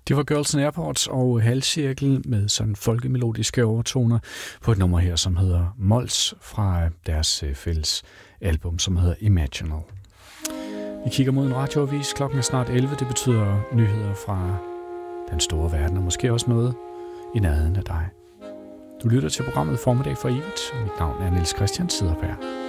Det var Girls and Airports og Halvcirkel med sådan folkemelodiske overtoner på et nummer her, som hedder Mols fra deres fælles album, som hedder Imaginal. Vi kigger mod en radioavis. Klokken er snart 11. Det betyder nyheder fra den store verden, og måske også noget i nærheden af dig. Du lytter til programmet Formiddag for evigt. Mit navn er Niels Christian Siderberg.